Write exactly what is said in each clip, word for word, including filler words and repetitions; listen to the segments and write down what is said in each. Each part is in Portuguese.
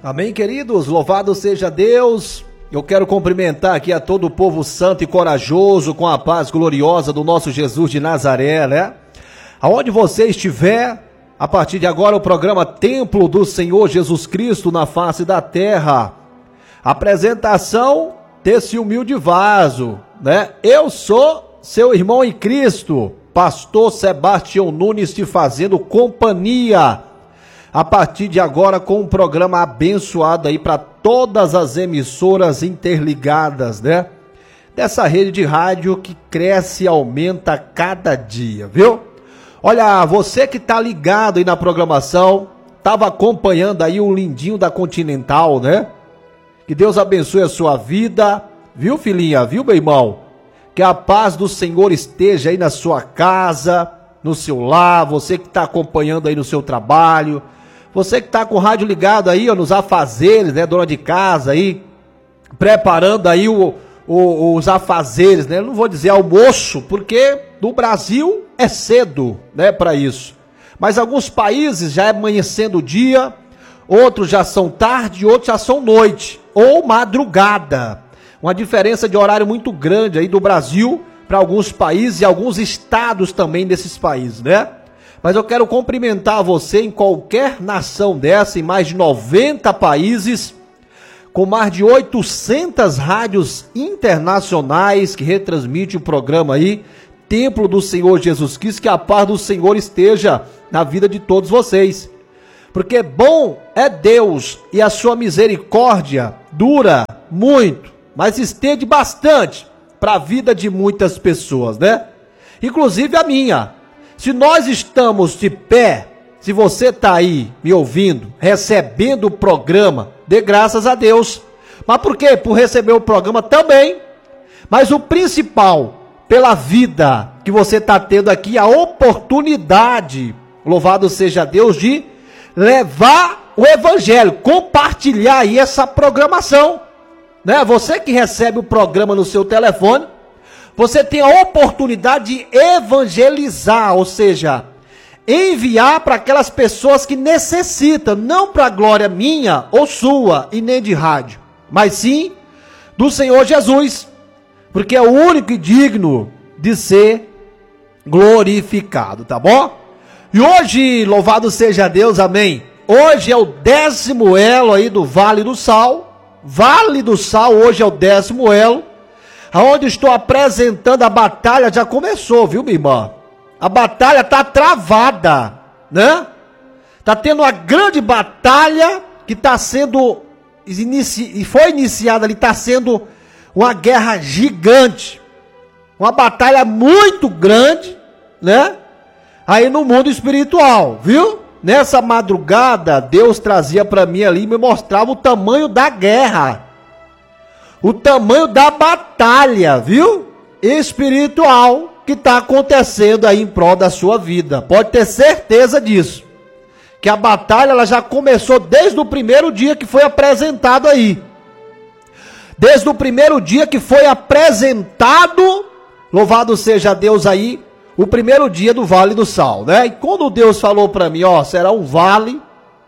Amém, queridos? Louvado seja Deus. Eu quero cumprimentar aqui a todo o povo santo e corajoso com a paz gloriosa do nosso Jesus de Nazaré, né? Aonde você estiver, a partir de agora o programa Templo do Senhor Jesus Cristo na face da terra. Apresentação desse humilde vaso, né? Eu sou seu irmão em Cristo, pastor Sebastião Nunes, te fazendo companhia a partir de agora com um programa abençoado aí para todas as emissoras interligadas, né? Dessa rede de rádio que cresce e aumenta a cada dia, viu? Olha, você que tá ligado aí na programação, tava acompanhando aí o lindinho da Continental, né? Que Deus abençoe a sua vida, viu, filhinha? Viu, meu irmão? Que a paz do Senhor esteja aí na sua casa, no seu lar, você que tá acompanhando aí no seu trabalho, você que tá com o rádio ligado aí, ó, nos afazeres, né, dona de casa aí, preparando aí o, o, os afazeres, né? Eu não vou dizer almoço, porque no Brasil é cedo, né, para isso. Mas alguns países já é amanhecendo o dia, outros já são tarde, outros já são noite ou madrugada. Uma diferença de horário muito grande aí do Brasil para alguns países e alguns estados também desses países, né? Mas eu quero cumprimentar você em qualquer nação dessa, em mais de noventa países, com mais de oitocentas rádios internacionais que retransmitem o programa aí, Templo do Senhor Jesus Cristo, que a paz do Senhor esteja na vida de todos vocês. Porque bom é Deus e a sua misericórdia dura muito, mas estende bastante para a vida de muitas pessoas, né? Inclusive a minha. Se nós estamos de pé, se você está aí me ouvindo, recebendo o programa, dê graças a Deus. Mas por quê? Por receber o programa também. Mas o principal, pela vida que você está tendo aqui, a oportunidade, louvado seja Deus, de levar o evangelho, compartilhar aí essa programação, né? Você que recebe o programa no seu telefone, você tem a oportunidade de evangelizar, ou seja, enviar para aquelas pessoas que necessitam, não para a glória minha ou sua e nem de rádio, mas sim do Senhor Jesus, porque é o único e digno de ser glorificado, tá bom? E hoje, louvado seja Deus, amém. Hoje é o décimo elo aí do Vale do Sal. Vale do Sal, hoje é o décimo elo. Aonde estou apresentando a batalha, já começou, viu, minha irmã? A batalha tá travada, né? Tá tendo uma grande batalha que tá sendo, inici... foi iniciada ali, tá sendo uma guerra gigante. Uma batalha muito grande, né? Aí no mundo espiritual, viu? Nessa madrugada, Deus trazia para mim ali e me mostrava o tamanho da guerra. O tamanho da batalha, viu? Espiritual que está acontecendo aí em prol da sua vida. Pode ter certeza disso. Que a batalha ela já começou desde o primeiro dia que foi apresentado aí. Desde o primeiro dia que foi apresentado, louvado seja Deus aí, o primeiro dia do Vale do Sal, né? E quando Deus falou para mim, ó, será um vale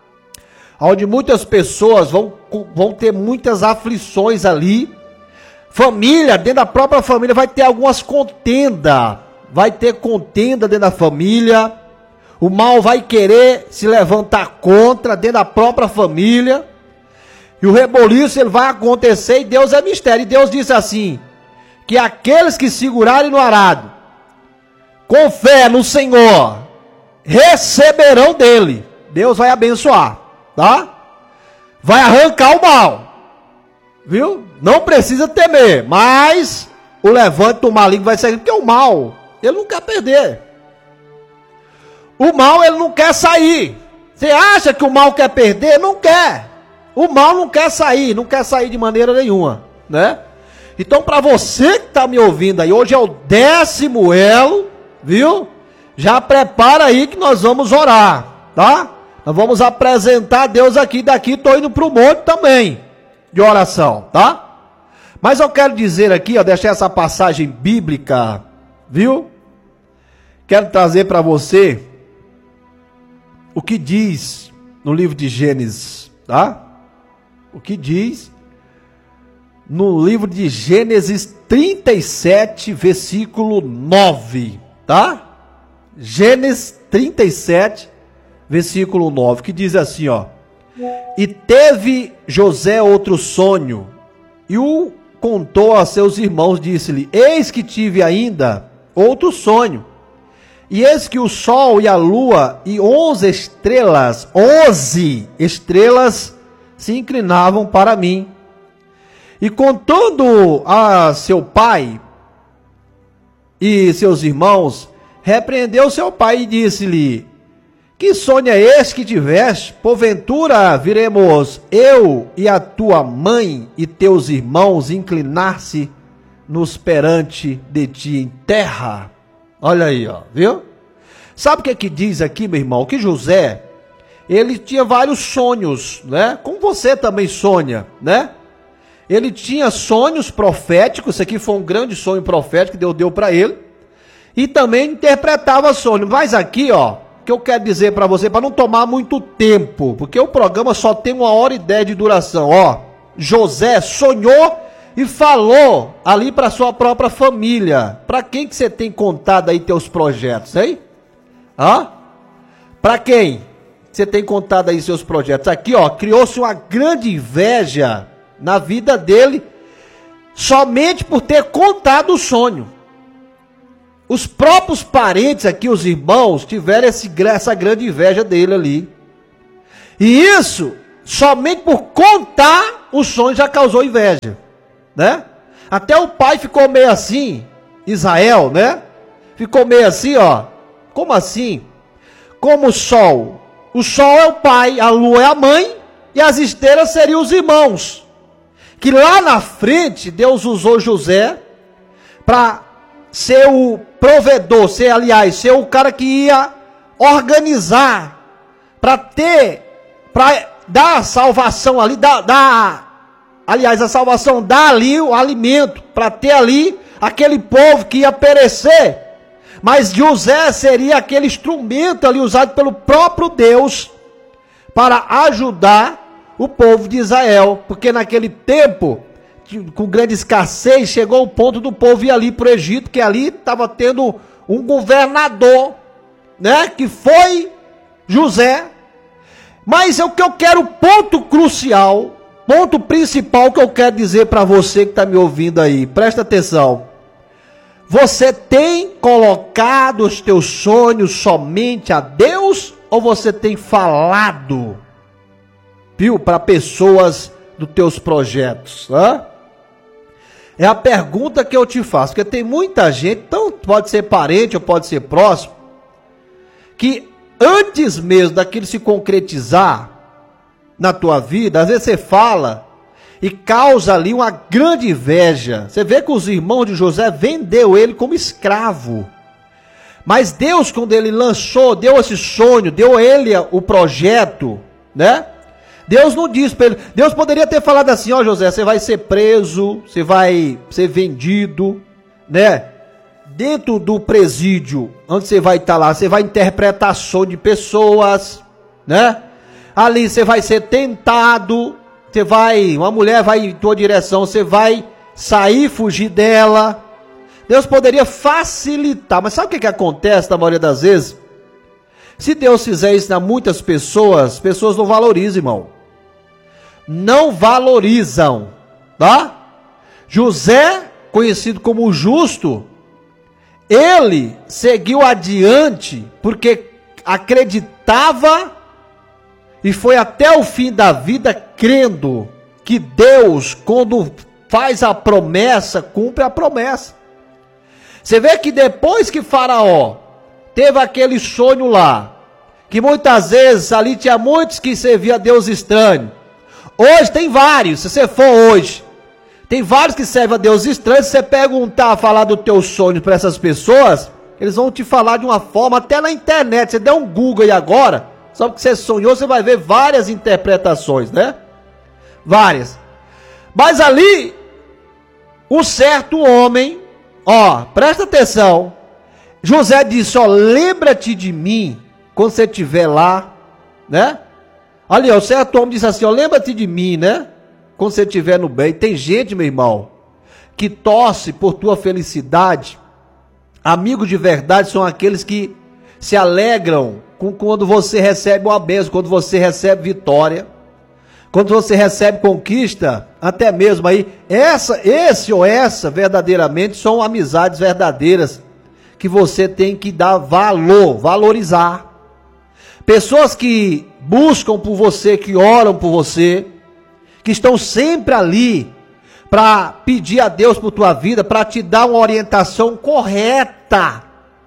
onde muitas pessoas vão, vão ter muitas aflições ali. Família, dentro da própria família, vai ter algumas contendas. Vai ter contenda dentro da família. O mal vai querer se levantar contra dentro da própria família. E o reboliço ele vai acontecer e Deus é mistério. E Deus disse assim, que aqueles que segurarem no arado, com fé no Senhor, receberão dele. Deus vai abençoar. Tá? Vai arrancar o mal, viu? Não precisa temer, mas o levante do maligno vai sair, porque o mal, ele não quer perder. O mal, ele não quer sair. Você acha que o mal quer perder? Não quer. O mal não quer sair, não quer sair de maneira nenhuma, né? Então, para você que está me ouvindo aí, hoje é o décimo elo, viu? Já prepara aí que nós vamos orar, tá? Nós vamos apresentar a Deus aqui, daqui estou indo para o monte também, de oração, tá? Mas eu quero dizer aqui, ó, deixar essa passagem bíblica, viu? Quero trazer para você o que diz no livro de Gênesis, tá? o que diz no livro de Gênesis trinta e sete, versículo nove, tá? Gênesis trinta e sete, versículo nove, que diz assim, ó: e teve José outro sonho, e o contou a seus irmãos, disse-lhe: eis que tive ainda outro sonho, e eis que o sol e a lua e onze estrelas, onze estrelas se inclinavam para mim. E contando a seu pai e seus irmãos, repreendeu seu pai e disse-lhe: que sonho é este que tiveste? Porventura viremos eu e a tua mãe e teus irmãos inclinar-se nos perante de ti em terra? Olha aí, ó, viu? Sabe o que é que diz aqui, meu irmão? Que José, ele tinha vários sonhos, né? Como você também sonha, né? Ele tinha sonhos proféticos, isso aqui foi um grande sonho profético que Deus deu para ele, e também interpretava sonhos. Mas aqui, ó, que eu quero dizer para você, para não tomar muito tempo, porque o programa só tem uma hora e dez de duração, ó. José sonhou e falou ali para sua própria família. Para quem que você tem contado aí teus projetos, hein? Hã? Para quem você tem contado aí seus projetos? Aqui, ó, criou-se uma grande inveja na vida dele, somente por ter contado o sonho. Os próprios parentes aqui, os irmãos, tiveram esse, essa grande inveja dele ali. E isso, somente por contar o sonho, já causou inveja, né? Até o pai ficou meio assim, Israel, né? Ficou meio assim, ó. Como assim? Como o sol. O sol é o pai, a lua é a mãe, e as estrelas seriam os irmãos. Que lá na frente, Deus usou José para ser o provedor, ser, aliás, ser o cara que ia organizar, para ter, para dar a salvação ali, dar, dar, aliás, a salvação dá ali o alimento, para ter ali aquele povo que ia perecer. Mas José seria aquele instrumento ali usado pelo próprio Deus para ajudar o povo de Israel, porque naquele tempo, com grande escassez, chegou o ponto do povo ir ali para o Egito, que ali estava tendo um governador, né, que foi José. Mas o que eu quero, ponto crucial, ponto principal que eu quero dizer para você que está me ouvindo aí, presta atenção. Você tem colocado os teus sonhos somente a Deus, ou você tem falado, viu, para pessoas dos teus projetos? Hã? É a pergunta que eu te faço, porque tem muita gente, então pode ser parente ou pode ser próximo, que antes mesmo daquilo se concretizar na tua vida, às vezes você fala e causa ali uma grande inveja. Você vê que os irmãos de José vendeu ele como escravo. Mas Deus, quando ele lançou, deu esse sonho, deu a ele o projeto, né? Deus não disse para ele, Deus poderia ter falado assim: ó, José, você vai ser preso, você vai ser vendido, né? Dentro do presídio, onde você vai estar lá, você vai interpretar sonho de pessoas, né? Ali você vai ser tentado, você vai, uma mulher vai em tua direção, você vai sair, fugir dela. Deus poderia facilitar, mas sabe o que, que acontece na maioria das vezes? Se Deus fizer isso a muitas pessoas, as pessoas não valorizam, irmão. Não valorizam, tá? José, conhecido como justo, ele seguiu adiante porque acreditava e foi até o fim da vida crendo que Deus, quando faz a promessa, cumpre a promessa. Você vê que depois que Faraó teve aquele sonho lá, que muitas vezes ali tinha muitos que serviam a Deus estranho. Hoje tem vários, se você for hoje, tem vários que servem a Deus estranho. Se você perguntar, falar do teu sonho para essas pessoas, eles vão te falar de uma forma, até na internet, você der um Google aí agora, só porque você sonhou, você vai ver várias interpretações, né? Várias. Mas ali, um certo homem, ó, presta atenção, José disse, ó, lembra-te de mim, quando você estiver lá, né? Ali, ó, o certo homem disse assim, ó, lembra-te de mim, né? quando você estiver no bem. Tem gente, meu irmão, que torce por tua felicidade. Amigos de verdade são aqueles que se alegram com quando você recebe uma bênção, quando você recebe vitória, quando você recebe conquista, até mesmo aí, essa, esse ou essa verdadeiramente são amizades verdadeiras que você tem que dar valor, valorizar. Pessoas que buscam por você, que oram por você, que estão sempre ali para pedir a Deus por tua vida, para te dar uma orientação correta,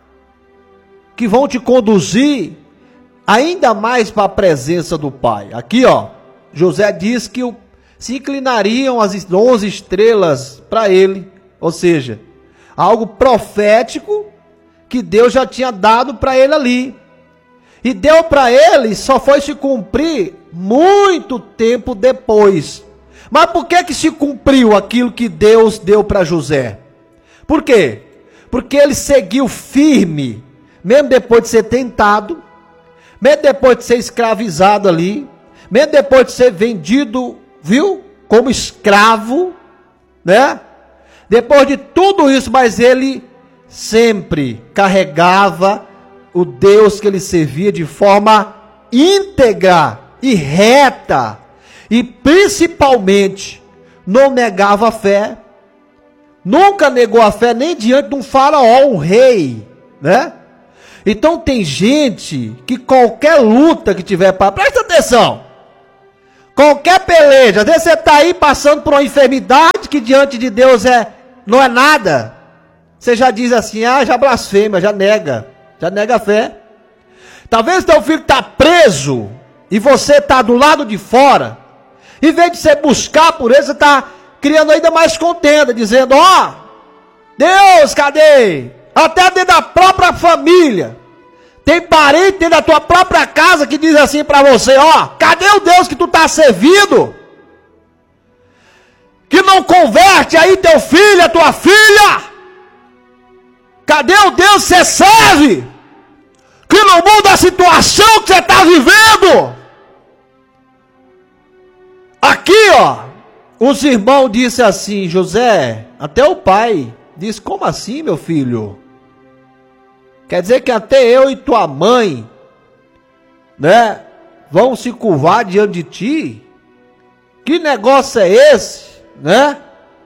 que vão te conduzir ainda mais para a presença do Pai. Aqui, ó, José diz que o, se inclinariam as onze estrelas para ele, ou seja, algo profético que Deus já tinha dado para ele ali. E deu para ele, só foi se cumprir muito tempo depois. Mas por que que se cumpriu aquilo que Deus deu para José? Por quê? Porque ele seguiu firme, mesmo depois de ser tentado, mesmo depois de ser escravizado ali, mesmo depois de ser vendido, viu, como escravo, né? Depois de tudo isso, mas ele sempre carregava o Deus que ele servia de forma íntegra e reta, e principalmente não negava a fé, nunca negou a fé nem diante de um faraó, um rei, né? Então tem gente que qualquer luta que tiver para, presta atenção, qualquer peleja, às vezes você está aí passando por uma enfermidade que diante de Deus é, não é nada, você já diz assim, ah, já blasfema, já nega, já nega a fé. Talvez teu filho está preso e você está do lado de fora, em vez de você buscar por ele, você está criando ainda mais contenda, dizendo, ó, oh, Deus, cadê? Até dentro da própria família, tem parente dentro da tua própria casa que diz assim para você, ó, oh, cadê o Deus que tu está servindo? Que não converte aí teu filho, a tua filha? Cadê o Deus que você serve? Que não muda a situação que você está vivendo? Aqui, ó, os irmãos disseram assim, José, até o pai disse, como assim, meu filho? Quer dizer que até eu e tua mãe, né, vão se curvar diante de ti? Que negócio é esse, né?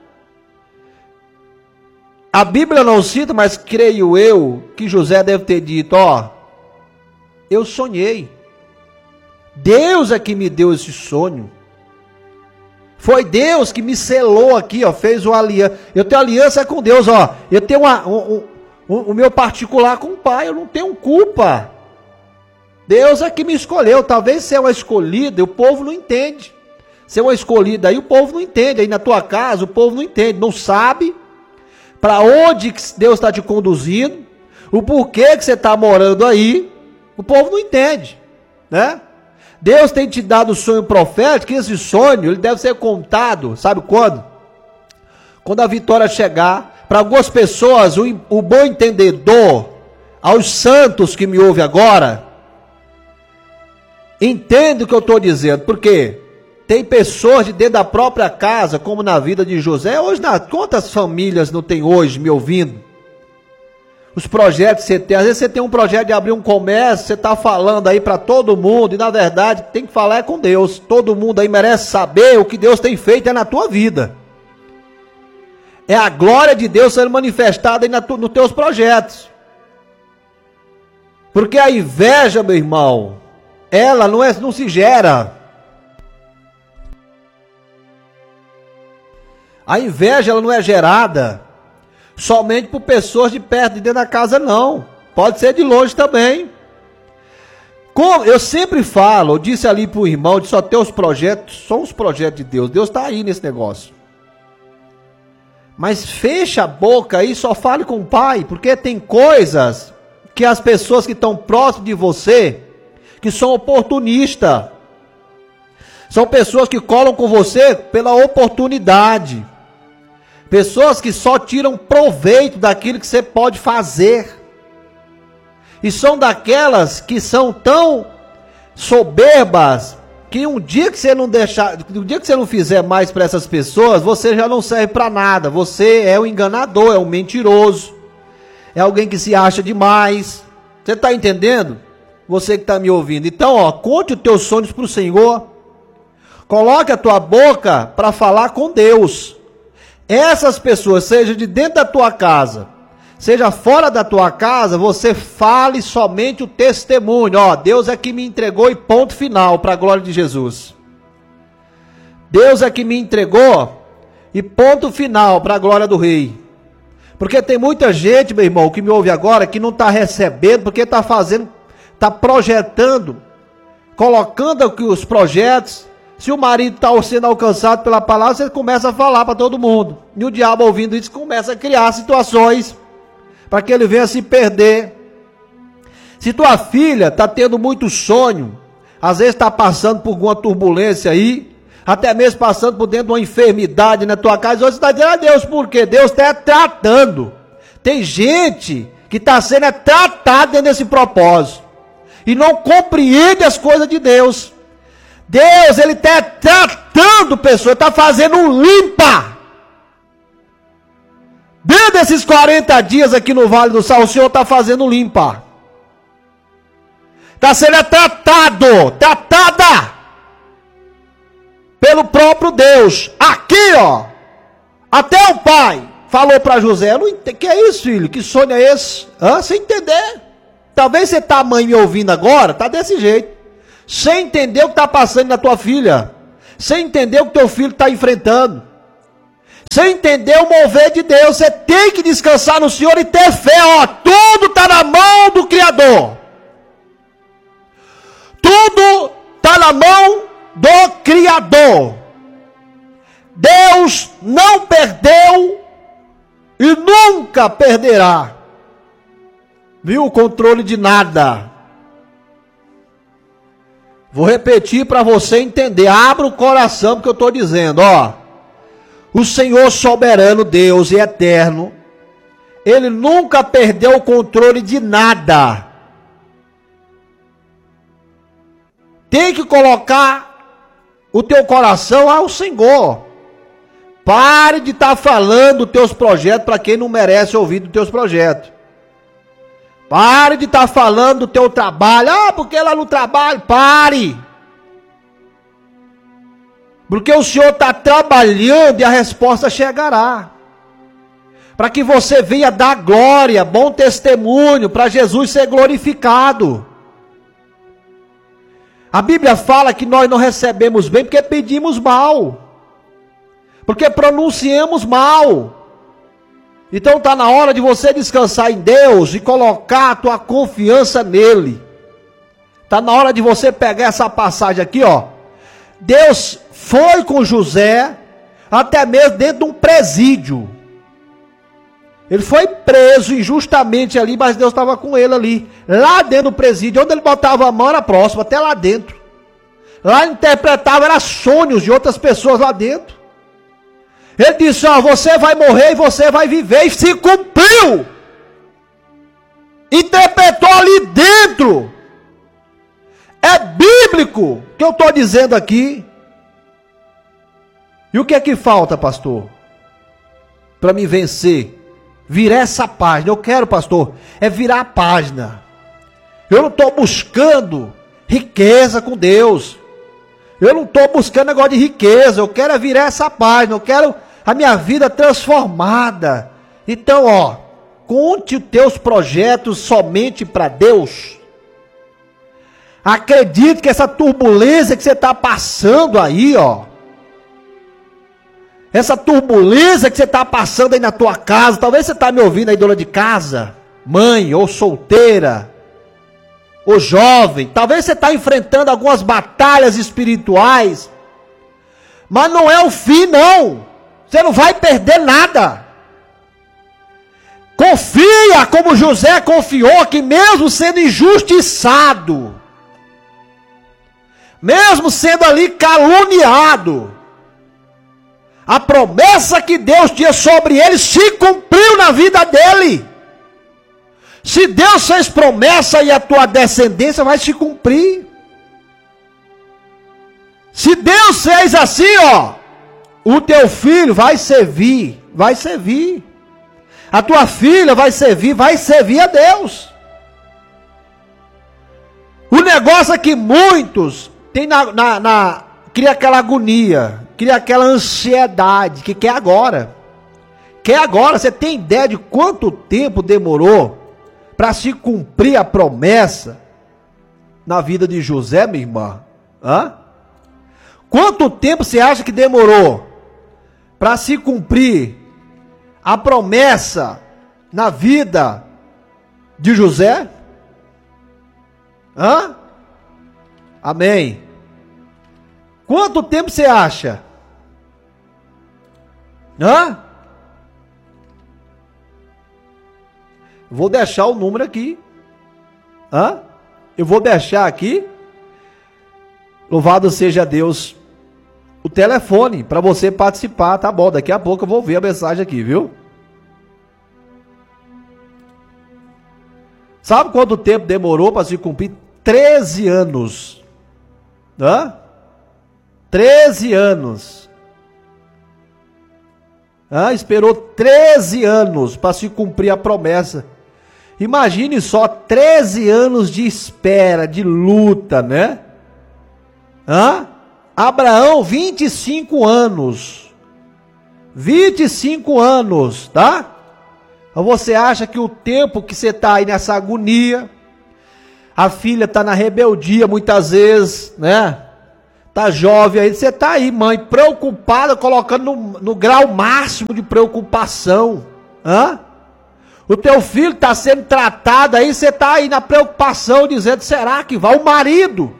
A Bíblia não cita, mas creio eu que José deve ter dito, ó, eu sonhei. Deus é que me deu esse sonho. Foi Deus que me selou aqui, ó, fez uma aliança. Eu tenho aliança com Deus, ó. Eu tenho uma, um, um, o meu particular com o Pai, eu não tenho culpa. Deus é que me escolheu. Talvez se é uma escolhida, o povo não entende. Se é uma escolhida, aí o povo não entende. Aí na tua casa, o povo não entende, não sabe para onde que Deus está te conduzindo, o porquê que você está morando aí, o povo não entende, né? Deus tem te dado o sonho profético, e esse sonho, ele deve ser contado, sabe quando? Quando a vitória chegar. Para algumas pessoas, o, o bom entendedor, aos santos que me ouvem agora, entende o que eu estou dizendo, porque tem pessoas de dentro da própria casa, como na vida de José. Hoje, na, quantas famílias não tem hoje me ouvindo? Os projetos que você tem, às vezes você tem um projeto de abrir um comércio, você está falando aí para todo mundo, e na verdade tem que falar é com Deus. Todo mundo aí merece saber o que Deus tem feito é na tua vida. É a glória de Deus sendo manifestada aí na tu, nos teus projetos. Porque a inveja, meu irmão, ela não, é, não se gera. A inveja, ela não é gerada somente por pessoas de perto, de dentro da casa, não. Pode ser de longe também. Como eu sempre falo, eu disse ali para o irmão, de só ter os projetos, são os projetos de Deus. Deus está aí nesse negócio. Mas fecha a boca aí, só fale com o Pai, porque tem coisas que as pessoas que estão próximas de você, que são oportunistas, são pessoas que colam com você pela oportunidade. Pessoas que só tiram proveito daquilo que você pode fazer. E são daquelas que são tão soberbas que um dia que você não deixar, um dia que você não fizer mais para essas pessoas, você já não serve para nada. Você é um enganador, é um mentiroso, é alguém que se acha demais. Você está entendendo? Você que está me ouvindo. Então, ó, conte os teus sonhos para o Senhor. Coloque a tua boca para falar com Deus. Essas pessoas, seja de dentro da tua casa, seja fora da tua casa, você fale somente o testemunho. Ó, Deus é que me entregou e ponto final, para a glória de Jesus. Deus é que me entregou e ponto final, para a glória do Rei. Porque tem muita gente, meu irmão, que me ouve agora, que não está recebendo, porque está fazendo, está projetando, colocando aqui os projetos. Se o marido está sendo alcançado pela palavra, você começa a falar para todo mundo. E o diabo ouvindo isso começa a criar situações para que ele venha se perder. Se tua filha está tendo muito sonho, às vezes está passando por alguma turbulência aí, até mesmo passando por dentro de uma enfermidade na tua casa, você está dizendo a Deus, por quê? Deus está tratando. Tem gente que está sendo tratada dentro desse propósito e não compreende as coisas de Deus. Deus, ele está tratando pessoas, está fazendo um limpa. Dentro desses quarenta dias aqui no Vale do Sal, o Senhor está fazendo limpa. Está sendo tratado, tratada pelo próprio Deus. Aqui, ó, até o pai falou para José, não entendo, que é isso, filho? Que sonho é esse? Hã? Sem entender. Talvez você tá, mãe, me ouvindo agora, tá desse jeito. Sem entender o que está passando na tua filha, sem entender o que teu filho está enfrentando, sem entender o mover de Deus. Você tem que descansar no Senhor e ter fé, ó, tudo está na mão do Criador, tudo está na mão do Criador. Deus não perdeu e nunca perderá, viu, o controle de nada. Vou repetir para você entender. Abra o coração porque eu estou dizendo, ó. O Senhor soberano, Deus e eterno, Ele nunca perdeu o controle de nada. Tem que colocar o teu coração ao Senhor. Pare de estar tá falando dos teus projetos para quem não merece ouvir dos teus projetos. Pare de estar tá falando do teu trabalho. Ah, porque lá no trabalho. Pare. Porque o Senhor está trabalhando e a resposta chegará. Para que você venha dar glória, bom testemunho, para Jesus ser glorificado. A Bíblia fala que nós não recebemos bem porque pedimos mal. Porque pronunciamos mal. Então está na hora de você descansar em Deus e colocar a tua confiança nele. Está na hora de você pegar essa passagem aqui, ó. Deus foi com José, até mesmo dentro de um presídio. Ele foi preso injustamente ali, mas Deus estava com ele ali. Lá dentro do presídio, onde ele botava a mão era próximo, até lá dentro. Lá ele interpretava, era sonhos de outras pessoas lá dentro. Ele disse, ó, você vai morrer e você vai viver, e se cumpriu. Interpretou ali dentro. É bíblico que eu estou dizendo aqui. E o que é que falta, pastor? Para me vencer, virar essa página. Eu quero, pastor, é virar a página. Eu não estou buscando riqueza com Deus. Eu não estou buscando negócio de riqueza. Eu quero é virar essa página. Eu quero a minha vida transformada. Então, ó, conte os teus projetos somente para Deus. Acredite que essa turbulência que você está passando aí, ó, essa turbulência que você está passando aí na tua casa, talvez você está me ouvindo aí, dona de casa, mãe, ou solteira, ou jovem, talvez você está enfrentando algumas batalhas espirituais, mas não é o fim, não. Você não vai perder nada. Confia como José confiou, que mesmo sendo injustiçado, mesmo sendo ali caluniado, a promessa que Deus tinha sobre ele se cumpriu na vida dele. Se Deus fez promessa e a tua descendência vai se cumprir. Se Deus fez assim, ó, o teu filho vai servir, vai servir. A tua filha vai servir, vai servir a Deus. O negócio é que muitos tem na, na, na cria aquela agonia, cria aquela ansiedade que quer agora. Quer agora. Você tem ideia de quanto tempo demorou para se cumprir a promessa na vida de José, minha irmã? Hã? Quanto tempo você acha que demorou para se cumprir a promessa na vida de José? Hã? Amém. Quanto tempo você acha? Hã? Vou deixar o número aqui. Hã? Eu vou deixar aqui. Louvado seja Deus. O telefone para você participar, tá bom? Daqui a pouco eu vou ver a mensagem aqui, viu? Sabe quanto tempo demorou para se cumprir? treze anos. Hã? treze anos. Hã? Esperou treze anos para se cumprir a promessa. Imagine só, treze anos de espera, de luta, né? Hã? Abraão, vinte e cinco anos. vinte e cinco anos, tá? Ou você acha que o tempo que você está aí nessa agonia, a filha está na rebeldia muitas vezes, né? Tá jovem aí, você está aí, mãe, preocupada, colocando no, no grau máximo de preocupação. Hã? O teu filho está sendo tratado aí, você está aí na preocupação, dizendo, será que vai? O marido,